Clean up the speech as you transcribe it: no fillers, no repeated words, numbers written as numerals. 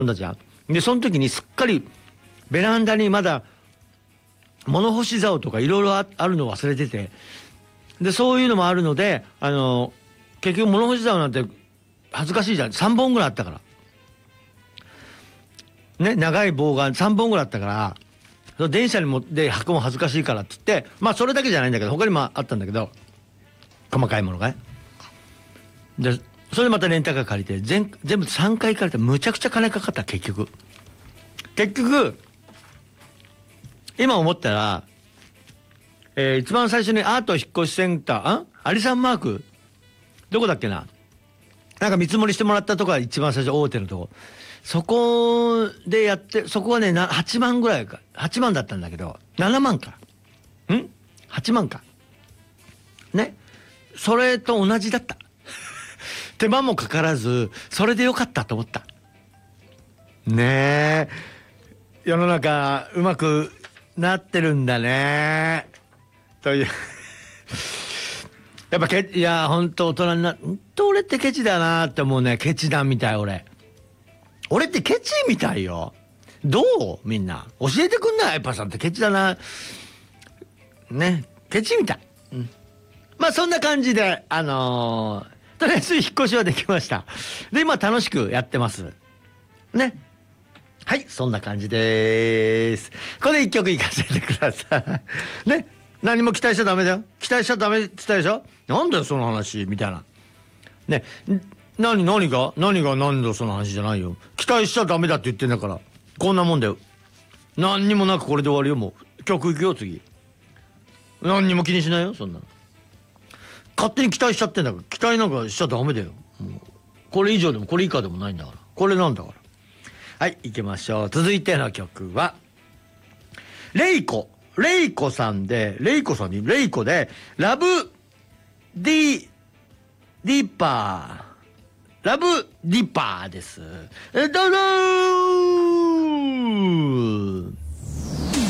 んだじゃん。でその時にすっかりベランダにまだ物干し竿とかいろいろあるの忘れてて、でそういうのもあるので結局物干し竿なんて恥ずかしいじゃん。3本ぐらいあったからね、長い棒が3本ぐらいあったから、その電車に持って履くも恥ずかしいからって言って、まあそれだけじゃないんだけど他にもあったんだけど、細かいものがね。でそれでまたレンタカー借りて全部3回借りてむちゃくちゃ金かかった。結局今思ったら、一番最初にアート引越しセンターアリサンマークどこだっけな、なんか見積もりしてもらったとこが一番最初大手のとこ、そこでやって、そこはね8万ぐらいか、8万だったんだけど7万か8万かね、それと同じだった手間もかからずそれでよかったと思ったね。え世の中うまくなってるんだねというやっぱいや本当大人に本当俺ってケチだなって思うね。ケチだみたい。俺ってケチみたいよ。どうみんな教えてくんない？やっぱさんってケチだなね、ケチみたい。まあそんな感じでとりあえず引っ越しはできました。で今楽しくやってますね。はい、そんな感じです。これ一曲いかせてくださいね。何も期待しちゃダメだよ。期待しちゃダメって言ったでしょ。なんだよその話みたいなね。何がなんだよその話じゃないよ。期待しちゃダメだって言ってんだから、こんなもんだよ。何にもなくこれで終わりよ。もう曲いくよ次。何にも気にしないよそんなの。勝手に期待しちゃってんだから、期待なんかしちゃダメだよ。もうこれ以上でもこれ以下でもないんだから、これなんだから。はい行きましょう。続いての曲はレイコさんでラブディッパーです。どうぞー。